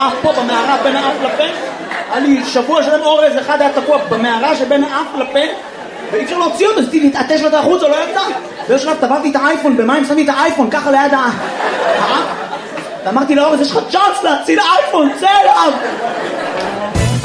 פה במערה בין האף לפה. היה לי שבוע שלם אורז אחד היה תקוע במערה שבין האף לפה, ואי אפשר להוציא אותו, אז להתעטש לו החוצה, לא יצא. בשלב טבעתי את האייפון במים, שמתי את האייפון ככה ליד האף, ואמרתי לאורז, יש לך צ'אנס להציל האייפון, צא אליו.